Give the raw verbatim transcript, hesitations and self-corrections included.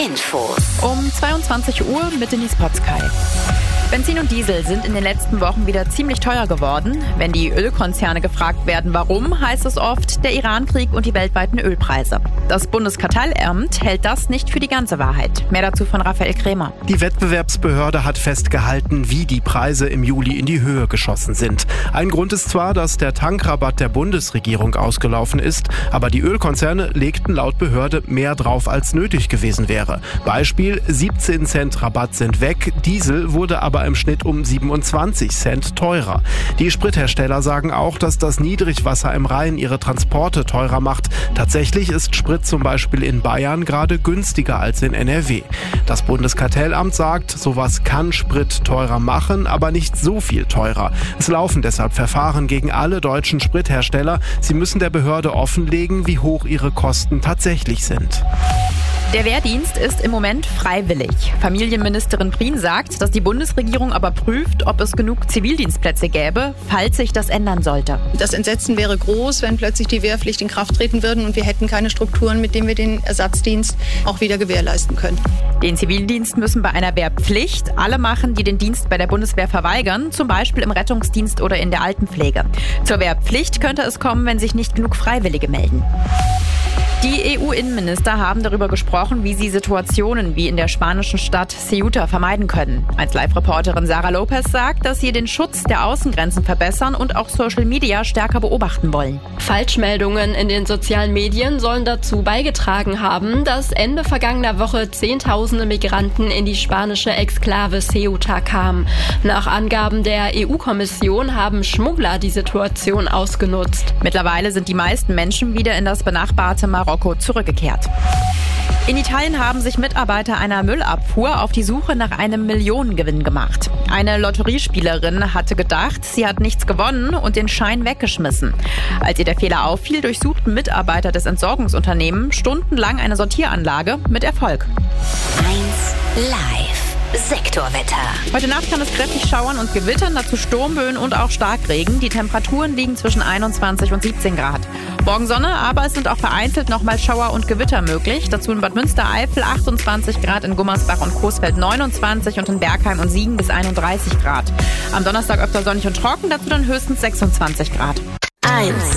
Infos. Um zweiundzwanzig Uhr mit Denise Potzkei. Benzin und Diesel sind in den letzten Wochen wieder ziemlich teuer geworden. Wenn die Ölkonzerne gefragt werden, warum, heißt es oft, der Iran-Krieg und die weltweiten Ölpreise. Das Bundeskartellamt hält das nicht für die ganze Wahrheit. Mehr dazu von Raphael Krämer. Die Wettbewerbsbehörde hat festgehalten, wie die Preise im Juli in die Höhe geschossen sind. Ein Grund ist zwar, dass der Tankrabatt der Bundesregierung ausgelaufen ist, aber die Ölkonzerne legten laut Behörde mehr drauf, als nötig gewesen wäre. Beispiel: siebzehn Cent Rabatt sind weg, Diesel wurde aber im Schnitt um siebenundzwanzig Cent teurer. Die Sprithersteller sagen auch, dass das Niedrigwasser im Rhein ihre Transporte teurer macht. Tatsächlich ist Sprit zum Beispiel in Bayern gerade günstiger als in N R W. Das Bundeskartellamt sagt, sowas kann Sprit teurer machen, aber nicht so viel teurer. Es laufen deshalb Verfahren gegen alle deutschen Sprithersteller. Sie müssen der Behörde offenlegen, wie hoch ihre Kosten tatsächlich sind. Der Wehrdienst ist im Moment freiwillig. Familienministerin Prien sagt, dass die Bundesregierung aber prüft, ob es genug Zivildienstplätze gäbe, falls sich das ändern sollte. Das Entsetzen wäre groß, wenn plötzlich die Wehrpflicht in Kraft treten würde und wir hätten keine Strukturen, mit denen wir den Ersatzdienst auch wieder gewährleisten können. Den Zivildienst müssen bei einer Wehrpflicht alle machen, die den Dienst bei der Bundeswehr verweigern, zum Beispiel im Rettungsdienst oder in der Altenpflege. Zur Wehrpflicht könnte es kommen, wenn sich nicht genug Freiwillige melden. Die E U-Innenminister haben darüber gesprochen, wie sie Situationen wie in der spanischen Stadt Ceuta vermeiden können. Als Live-Reporterin Sarah Lopez sagt, dass sie den Schutz der Außengrenzen verbessern und auch Social Media stärker beobachten wollen. Falschmeldungen in den sozialen Medien sollen dazu beigetragen haben, dass Ende vergangener Woche Zehntausende Migranten in die spanische Exklave Ceuta kamen. Nach Angaben der E U-Kommission haben Schmuggler die Situation ausgenutzt. Mittlerweile sind die meisten Menschen wieder in das benachbarte Marokko zurückgekehrt. In Italien haben sich Mitarbeiter einer Müllabfuhr auf die Suche nach einem Millionengewinn gemacht. Eine Lotteriespielerin hatte gedacht, sie hat nichts gewonnen und den Schein weggeschmissen. Als ihr der Fehler auffiel, durchsuchten Mitarbeiter des Entsorgungsunternehmens stundenlang eine Sortieranlage mit Erfolg. eins Live. Sektorwetter. Heute Nacht kann es kräftig schauern und gewittern, dazu Sturmböen und auch Starkregen. Die Temperaturen liegen zwischen einundzwanzig und siebzehn Grad. Morgen Sonne, aber es sind auch vereinzelt nochmal Schauer und Gewitter möglich. Dazu in Bad Münstereifel achtundzwanzig Grad, in Gummersbach und Coesfeld neunundzwanzig und in Bergheim und Siegen bis einunddreißig Grad. Am Donnerstag öfter sonnig und trocken, dazu dann höchstens sechsundzwanzig Grad. eins